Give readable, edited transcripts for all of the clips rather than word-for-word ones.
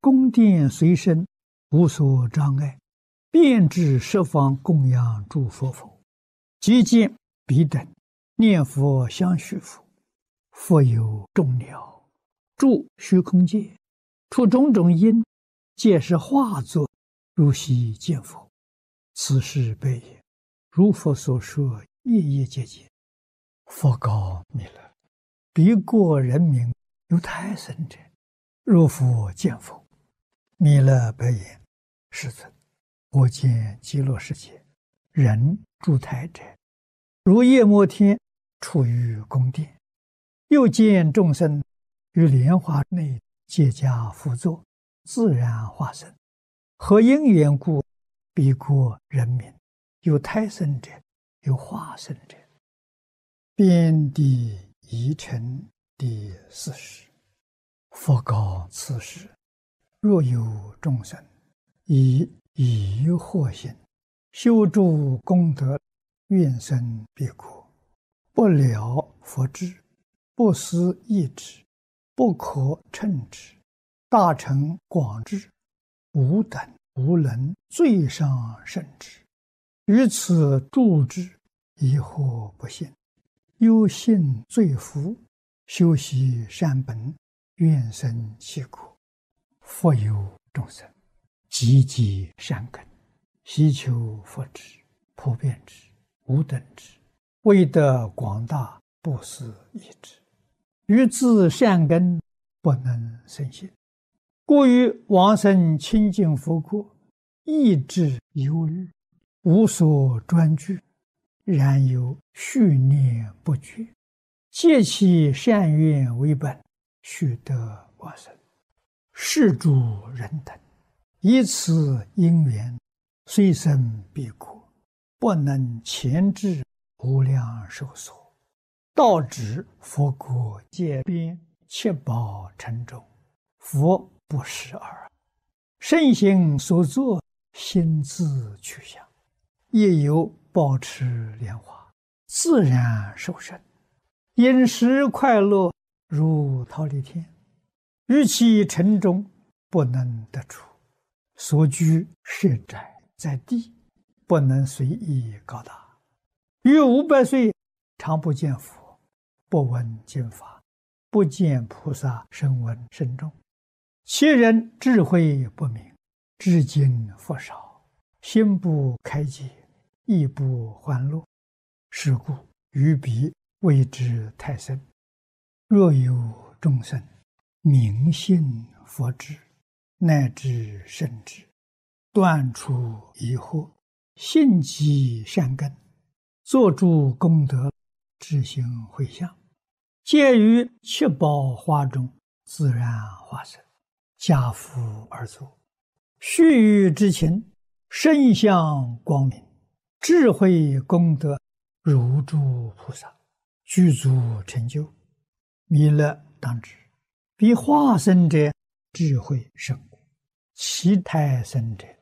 宫殿随身，无所障碍，遍至十方供养诸佛佛，即见彼等念佛相续佛，复有众鸟住虚空界，出种种因，皆是化作，如昔见佛。此事悲也。如佛所说，夜夜皆见。佛告弥勒：彼国人民有胎生者，若复见佛。弥勒白言：世尊，我见极乐世界人住胎者，如夜摩天处于宫殿，又见众生于莲花内结跏趺坐，自然化身。何因缘故？彼国人民有胎生者，有化身者。遍地疑尘第40。佛告此时：若有众生以疑惑心修诸功德，愿生彼国，不了佛智，不思议之，不可称之，大乘广智，无等无能，最上甚至。于此住之，疑惑不信，忧信罪福，修习善本，愿生其国。复有众生积极善根，希求佛智，普遍之，无等之，为得广大，不思议之。于自善根不能生信，故于往生清净佛国，意志忧虑，无所专具，然有续念不绝，借其善愿为本，须得往生。是诸人等以此因缘，虽生彼国，不能前至无量寿所，到指佛国界边，七宝城中，佛不识耳。身行所作，心自去向，亦有保持莲花，自然受生，饮食快乐，如忉利天。于其城中不能得出，所居设宅在地，不能随意高大。于500岁常不见佛，不闻经法，不见菩萨声闻甚众。其人智慧不明，至今佛少，心不开解，亦不欢乐。是故于彼谓之胎生。若有众生明信佛智，乃至圣智，断除疑惑，信积善根，作诸功德，知行回向，皆于七宝花中自然化身，家父而坐，须臾之情，身相光明，智慧功德如诸菩萨，具足成就。弥勒当知，彼化身者智慧甚广，其胎生者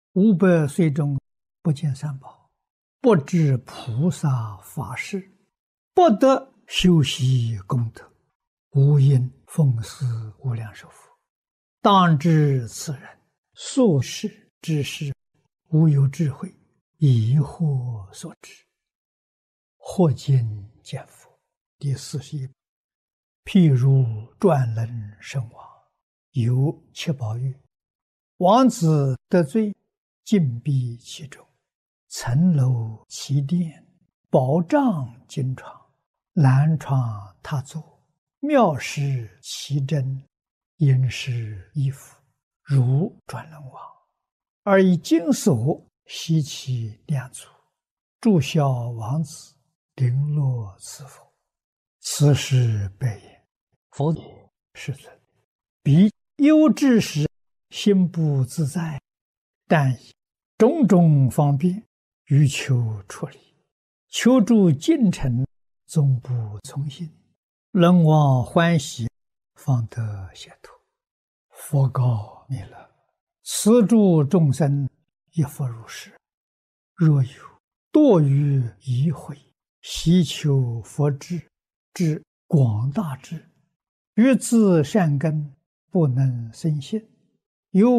500岁中不见三宝，不知菩萨法事，不得修习功德，无因奉事无量寿佛。当知此人所事之事，无有智慧，疑惑所致。或今见佛第41。譬如转轮圣王，有七宝玉，王子得罪，禁闭其中，层楼其殿，宝帐金床，兰床榻座，妙饰其珍，殷实衣服，如转轮王，而以金锁悉其两足，祝孝王子，绫罗赐佛。此事悲也。佛也，世尊，彼忧之时，心不自在，但以种种方便，欲求出离，求助进程，终不从心，人望欢喜，方得解脱。佛告弥勒：此诸众生亦复如是。若有堕于疑慧，希求佛智，之广大智，于自善根，不能生信，